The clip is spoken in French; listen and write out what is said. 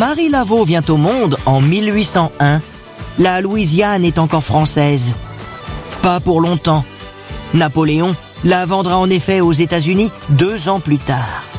Marie Laveau vient au monde en 1801, la Louisiane est encore française. Pas pour longtemps. Napoléon la vendra en effet aux États-Unis 2 ans plus tard.